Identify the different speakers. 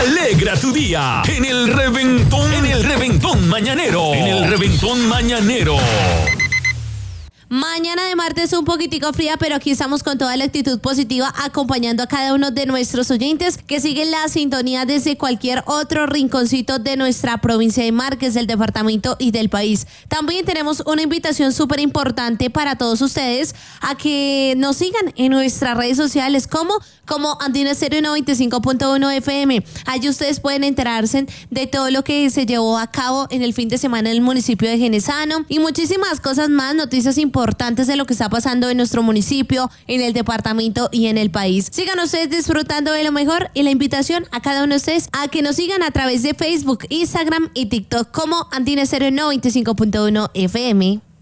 Speaker 1: Alegra tu día en el Reventón Mañanero. En el Reventón Mañanero.
Speaker 2: Mañana de martes un poquitico fría, pero aquí estamos con toda la actitud positiva acompañando a cada uno de nuestros oyentes que siguen la sintonía desde cualquier otro rinconcito de nuestra provincia de Márquez, del departamento y del país. También tenemos una invitación súper importante para todos ustedes a que nos sigan en nuestras redes sociales como Andina Estéreo 95.1 FM. Allí ustedes pueden enterarse de todo lo que se llevó a cabo en el fin de semana en el municipio de Genesano y muchísimas cosas más, noticias importantes de lo que está pasando en nuestro municipio, en el departamento y en el país. Sigan ustedes disfrutando de lo mejor y la invitación a cada uno de ustedes a que nos sigan a través de Facebook, Instagram y TikTok como Andina Estéreo 95.1 FM.